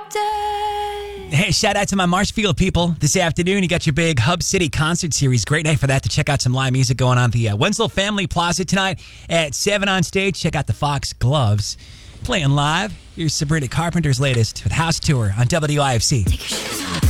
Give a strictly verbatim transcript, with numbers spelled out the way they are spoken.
erupted. Hey, shout out to my Marshfield people. This afternoon, you got your big Hub City concert series. Great night for that to check out some live music going on at the uh, Wenzel Family Plaza tonight at seven on stage. Check out the Fox Gloves. Playing live, here's Sabrina Carpenter's latest with House Tour on W I F C. Take your shit